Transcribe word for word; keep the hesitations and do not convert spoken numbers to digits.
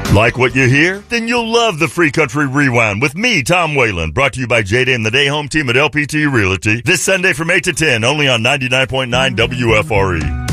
Like what you hear? Then you'll love the Free Country Rewind with me, Tom Whalen, brought to you by J D and the Day Home Team at L P T Realty. This Sunday from eight to ten, only on ninety-nine point nine W F R E.